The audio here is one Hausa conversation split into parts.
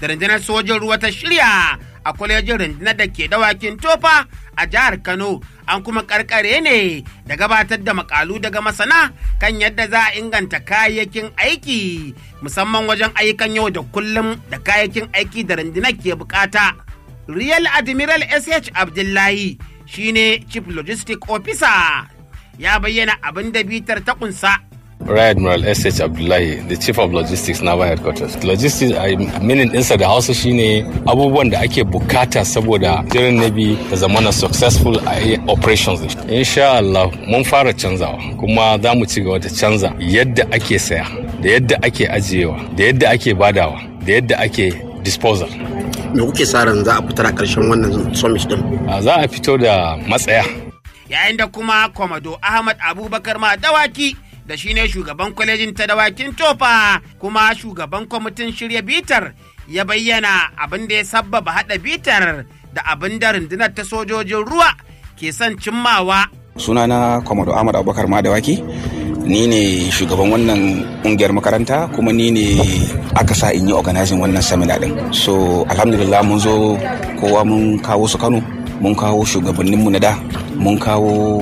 da rundunar sojin ruwa ta shirya a kwalejin rundunar da ke dawakin tofa a jihar Kano. An kuma karkare ne da gabatar da makalu daga masana kan yadda za a inganta kayayyakin aiki musamman wajen ayyukan yau da kullum da kayayyakin aiki da rundunar ke bukata. Real Admiral SH Abdullahi shine Chief Logistic Officer ya bayyana abin da bitar ta kunsa. Rear Admiral SH Abdullahi, the Chief of Logistics Naval Headquarters. Logistics meaning ɗinsa da Hausa shine abubuwan da ake bukata saboda jirin Navy da zamana successful a operations. Insha Allah mun fara canzawa kuma za mu ci gaba da canza yadda ake saya da yadda ake ajiyewa da yadda ake badawa da yadda ake disposal. Me kuke sa ran za a fitar a ƙarshen wannan summit din? Za a fito da matsaya. Yayin da kuma Komodo Ahmad Abubakar Madawaki da shine shugaban kwalejin ta dawakin tofa kuma shugaban kwamitin shirya bitar ya bayyana abin da ya sabbaba hada bitar da abin da rundunar ta sojojin ruwa ke son cimmawa. Sunana Komodo Ahmad Abubakar Madawaki, ni ne shugaban wannan ƙungiyar makaranta kuma ni ne aka sa in yi organizing wannan seminar din. So alhamdulillah mun zo kowa mun kawo su Kano, mun kawo shugabanninmu na da, mun kawo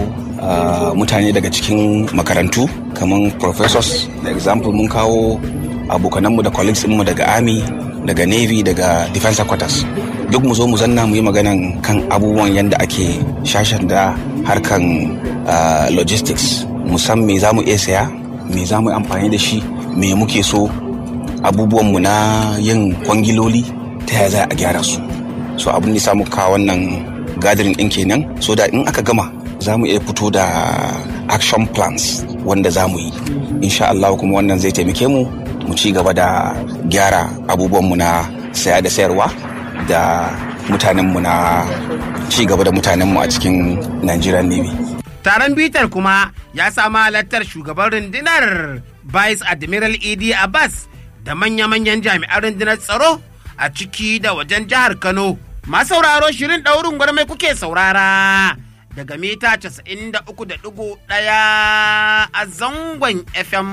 mutane daga cikin makarantu kamar professors, da example mun kawo abokananmu da colleagues mu daga army, daga navy, daga defense headquarters. Duk mu zo mu zanna mu yi maganan kan abubuwan yadda ake shashan da harkan logistics, mu san me za mu iya saya, me za mu yi amfani da shi, me muke so, abubuwanmu na yin kwangiloli ta yaya za a gyara su. So abin da samu kawo wannan gathering ɗin kenan, so da in aka gama za mu iya fito da action plans wanda za mu yi. Insha Allah kuma wannan zai taimake mu ci gaba da gyara abubuwanmu na saya da sayarwa da mutanenmu na ci gaba da mutanenmu a cikin Nigerian Navy. Taron bitar kuma ya samu halartar shugaban rundunar Vice Admiral Idi Abbas da manya-manyan jami'an rundunar tsaro a ciki da wajen jihar Kano. Masu sauraro shirin ɗaurin gwarmai kuke saurara daga mita 93.1 a zangon FM.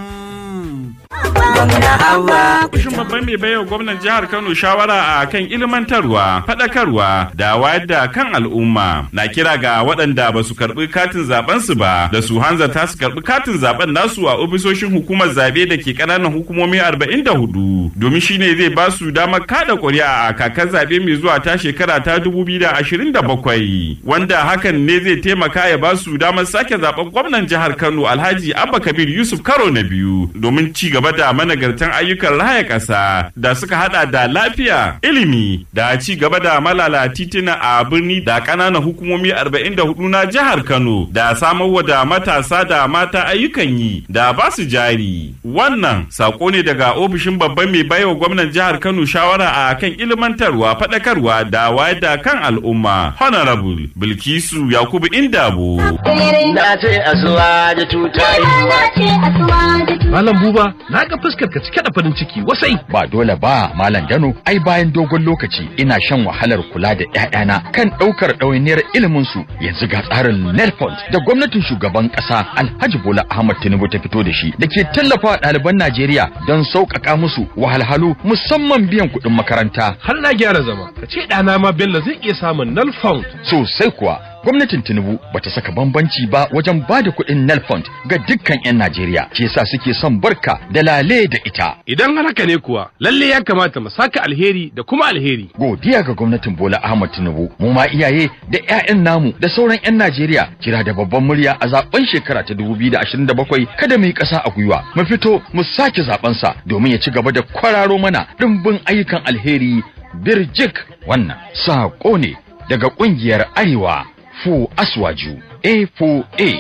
Kushin babban mai baiwa gwamnan jihar Kano shawara a kan ilmantarwa, faɗakarwa da wayar da kan al'umma na kira ga waɗanda ba su karɓi katin zaben su ba da su hanzarta su karɓi katin zaben nasu a ofisoshin hukumar zabe da ke ƙananan hukumomi 44 domin shine zai ba su damar kada ƙuri'a a kakar zabe mai zuwa ta shekara ta 2027 wanda hakan ne zai taimaka ya ba su damar sake zaben gwamnan jihar Kano Alhaji Abba Kabir Yusuf karo na biyu domin ci gaba da managartan ayyukan raya ƙasa da suka hada da lafiya, ilimi da ci gaba da malala titina a birni da ƙananan hukumomi 44 na jihar Kano da samarwa da matasa da mata ayyukan yi da ba su jari. Wannan sako ne daga ofishin babban mai baiwa gwamnan jihar Kano shawara a kan ilmantarwa, faɗakarwa da wayar da kan al'umma. Honorable Bilkisu Yakubu Indabo. Na ce asuwa da tutayi. Malam Buba, na ga fuskar ka cike da farin ciki wasai. Ba dole ba, Malam Dano, ai bayan dogon lokaci ina shan wahalar kula da ƴaƴana kan ɗaukar ɗawainiyar ilimin su. Yanzu ga tsarin Nelfund da gwamnatin shugaban ƙasa Alhaji Bola Ahmad Tinubu ta fito da shi da ke tallafa ɗaliban Najeriya don sauƙaƙa musu wahalhalu musamman biyan kuɗin makaranta. Har na gyara zama, ka ce ɗana ma Bello zai iya samun Nelfund. Sosai kuwa. Gwamnatin Tinubu bata saka bambanci ba wajen bada kuɗin Nelfund ga dukkan 'yan Najeriya, ke sa suke son barka da lale da ita. Idan haka ne kuwa, lalle ya kamata mu saka alheri da kuma alheri. Godiya ga gwamnatin Bola Ahmad Tinubu, mu ma iyaye da 'ya'yan namu da sauran 'yan Najeriya kira da babban murya a zaben shekara ta 2027 kada mu yi ƙasa a gwiwa. Mu fito mu sake zaben sa domin ya ci gaba da kwararo mana dimbin ayyukan alheri birjik. Wannan sako ne daga ƙungiyar Arewa Fu Aswaju A4A.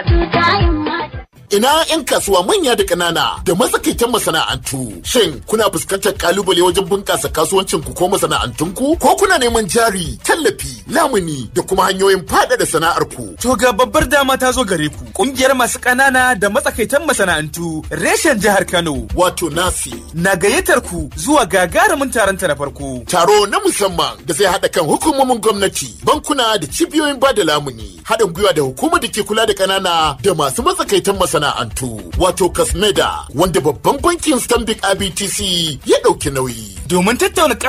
Ina 'yan kasuwa manya da ƙanana da matsakaitan masana'antu. Shin kuna fuskantar kalubale wajen bunƙasa kasuwancin ku ko masana'antun ku? Ko kuna neman jari, tallafi, lamuni da kuma hanyoyin faɗaɗa sana'ar ku? To ga babbar dama ta zo gare ku. Ƙungiyar masu ƙanana da matsakaitan masana'antu reshen jihar Kano wato NASI na gayyatar ku zuwa gagarumin taron ta na farko. Taro na musamman da zai haɗa kan hukumomin gwamnati, bankuna da cibiyoyin bada lamuni, haɗin gwiwa da hukumar da ke kula da ƙanana da masu matsakaitan masana'antu wato Kasmeda wanda babban bankin Stanbic IBTC ya ɗauki nauyi. Domin tattauna